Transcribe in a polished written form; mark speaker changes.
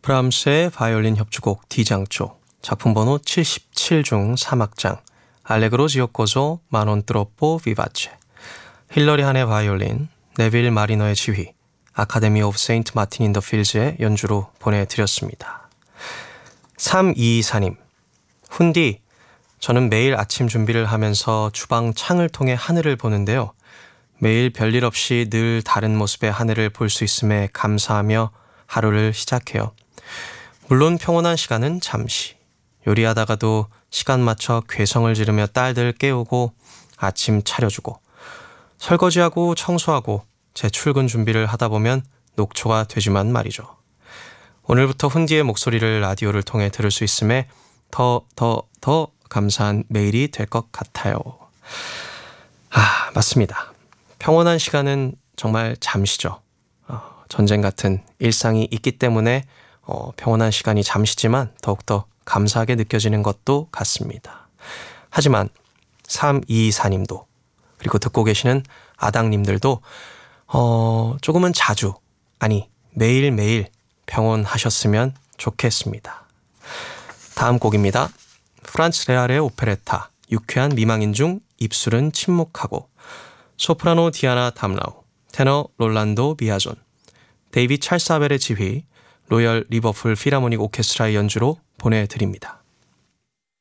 Speaker 1: 브람스의 바이올린 협주곡 D장조 작품 번호 77 중 3악장 알레그로 지오코조 마논 트로포 비바체 힐러리 한의 바이올린 네빌 마리너의 지휘 아카데미 오브 세인트 마틴 인 더 필즈의 연주로 보내드렸습니다. 324님 훈디 저는 매일 아침 준비를 하면서 주방 창을 통해 하늘을 보는데요. 매일 별일 없이 늘 다른 모습의 하늘을 볼 수 있음에 감사하며 하루를 시작해요. 물론 평온한 시간은 잠시. 요리하다가도 시간 맞춰 괴성을 지르며 딸들 깨우고 아침 차려주고 설거지하고 청소하고 제 출근 준비를 하다 보면 녹초가 되지만 말이죠. 오늘부터 훈디의 목소리를 라디오를 통해 들을 수 있음에 더 감사한 매일이 될 것 같아요. 맞습니다. 평온한 시간은 정말 잠시죠. 전쟁 같은 일상이 있기 때문에 평온한 시간이 잠시지만 더욱더 감사하게 느껴지는 것도 같습니다. 하지만 324님도 그리고 듣고 계시는 아당님들도 조금은 자주 아니 매일매일 평온하셨으면 좋겠습니다. 다음 곡입니다. 프란츠 레알의 오페레타 유쾌한 미망인 중 입술은 침묵하고 소프라노 디아나 담라우 테너 롤란도 미아존 데이빗 찰스 아벨의 지휘 로열 리버풀 필하모닉 오케스트라의 연주로 보내드립니다.